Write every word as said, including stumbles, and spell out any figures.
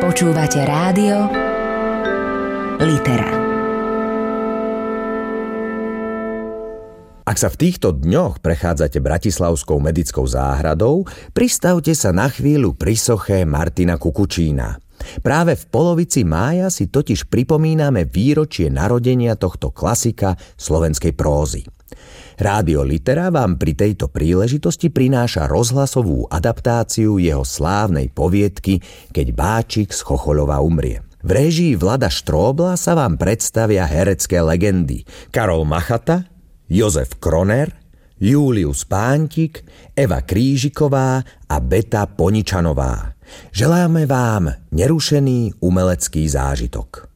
Počúvate rádio Litera. Ak sa v týchto dňoch prechádzate Bratislavskou medickou záhradou, pristavte sa na chvíľu pri soche Martina Kukučína. Práve v polovici mája si totiž pripomíname výročie narodenia tohto klasika slovenskej prózy. Rádio Litera vám pri tejto príležitosti prináša rozhlasovú adaptáciu jeho slávnej poviedky Keď Báčik z Chochoľova umrie. V réžii Vlada Štróbla sa vám predstavia herecké legendy Karol Machata, Jozef Kroner, Július Pántik, Eva Krížiková a Beta Poničanová. Želáme vám nerušený umelecký zážitok.